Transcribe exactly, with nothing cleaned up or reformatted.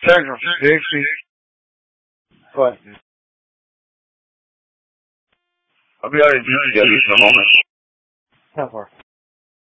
Second Dixie. What? I'll be out of G W in a moment. How far?